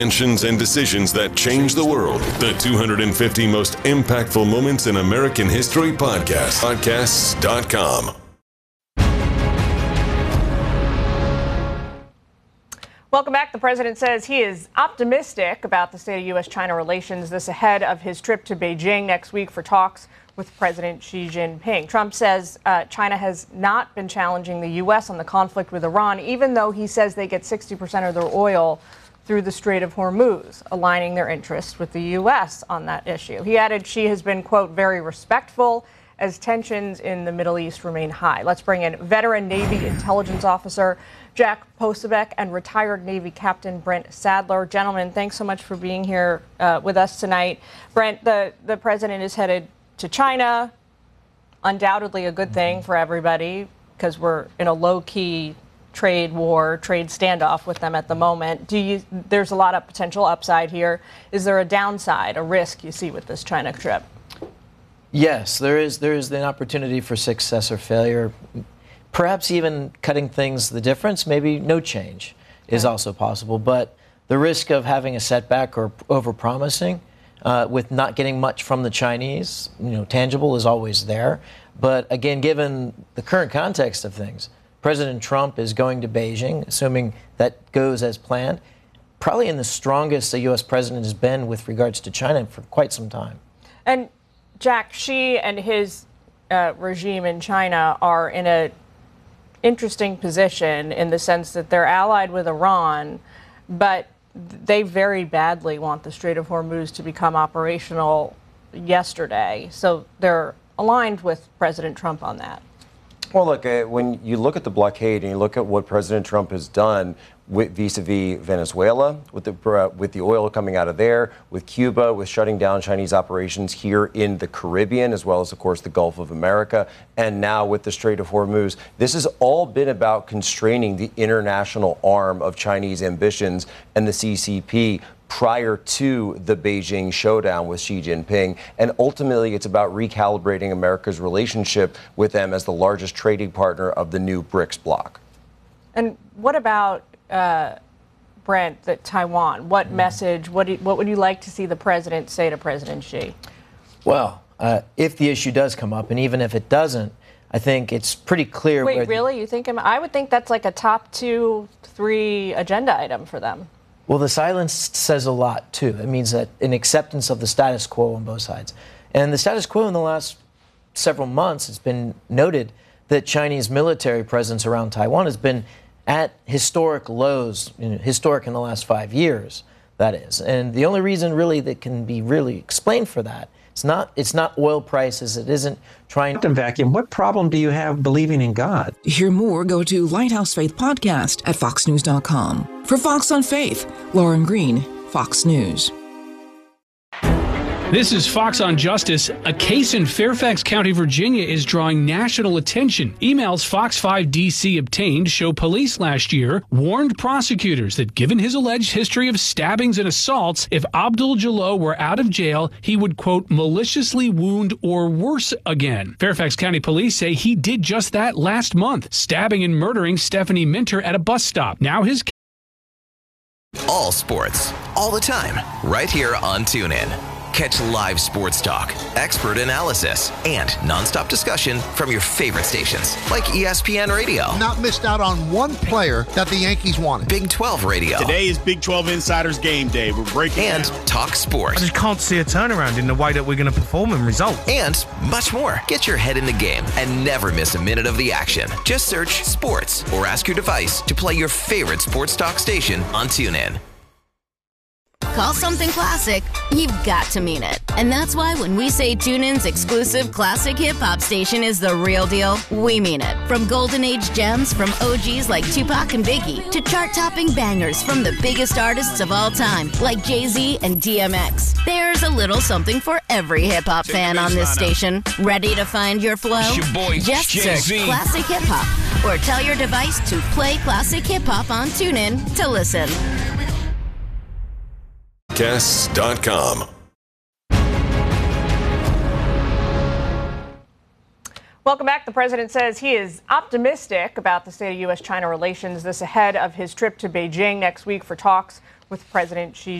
Inventions and decisions that change the world. The 250 most impactful moments in American history podcast. Podcasts.com. Welcome back. The president says he is optimistic about the state of U.S.-China relations, this ahead of his trip to Beijing next week for talks with President Xi Jinping. Trump says China has not been challenging the U.S. on the conflict with Iran, even though he says they get 60% of their oil through the Strait of Hormuz, aligning their interests with the U.S. on that issue. He added Xi has been, quote, very respectful as tensions in the Middle East remain high. Let's bring in veteran Navy intelligence officer Jack Posobiec and retired Navy Captain Brent Sadler. Gentlemen, thanks so much for being here with us tonight. Brent, the president is headed to China, undoubtedly a good thing for everybody because we're in a low-key trade war, trade standoff with them at the moment. There's a lot of potential upside here. Is there a downside, a risk you see with this China trip? Yes, there is an opportunity for success or failure. Perhaps even cutting things the difference, maybe no change is also possible. But the risk of having a setback or overpromising with not getting much from the Chinese, tangible, is always there. But again, given the current context of things, President Trump is going to Beijing, assuming that goes as planned, probably in the strongest a U.S. president has been with regards to China for quite some time. And Jack, Xi and his regime in China are in an interesting position in the sense that they're allied with Iran, but they very badly want the Strait of Hormuz to become operational yesterday. So they're aligned with President Trump on that. Well, look, when you look at the blockade and you look at what President Trump has done vis-a-vis Venezuela, with the oil coming out of there, with Cuba, with shutting down Chinese operations here in the Caribbean, as well as, of course, the Gulf of America, and now with the Strait of Hormuz, this has all been about constraining the international arm of Chinese ambitions and the CCP prior to the Beijing showdown with Xi Jinping. And ultimately, it's about recalibrating America's relationship with them as the largest trading partner of the new BRICS bloc. And what about, Brent, Taiwan? What message, what would you like to see the president say to President Xi? Well, if the issue does come up, and even if it doesn't, I think it's pretty clear. Wait, really? You think? I would think that's like a top 2-3 agenda item for them. Well, the silence says a lot, too. It means that an acceptance of the status quo on both sides. And the status quo in the last several months, it's been noted that Chinese military presence around Taiwan has been at historic lows, historic in the last 5 years, that is. And the only reason really that can be really explained for that, it's not oil prices, it isn't trying to vacuum. What problem do you have believing in God? To hear more, go to Lighthouse Faith Podcast at foxnews.com. For Fox on Faith, Lauren Green, Fox News. This is Fox on Justice. A case in Fairfax County, Virginia is drawing national attention. Emails Fox 5 DC obtained show police last year warned prosecutors that given his alleged history of stabbings and assaults, if Abdul Jalloh were out of jail, he would, quote, maliciously wound or worse again. Fairfax County police say he did just that last month, stabbing and murdering Stephanie Minter at a bus stop. Now his all sports, all the time, right here on TuneIn. Catch live sports talk, expert analysis, and nonstop discussion from your favorite stations, like ESPN Radio. Not missed out on one player that the Yankees wanted. Big 12 Radio. Today is Big 12 Insiders Game Day. We're breaking and down. Talk Sports. I just can't see a turnaround in the way that we're going to perform and result. And much more. Get your head in the game and never miss a minute of the action. Just search sports or ask your device to play your favorite sports talk station on TuneIn. Call something classic, you've got to mean it. And that's why when we say TuneIn's exclusive classic hip-hop station is the real deal, we mean it. From golden age gems from OGs like Tupac and Biggie to chart-topping bangers from the biggest artists of all time like Jay-Z and DMX. There's a little something for every hip-hop fan on this station. Ready to find your flow? It's your boy, Just Jay-Z. search Classic Hip Hop or tell your device to play Classic Hip Hop on TuneIn to listen. Podcasts.com. Welcome back. The president says he is optimistic about the state of U.S.-China relations, this ahead of his trip to Beijing next week for talks with President Xi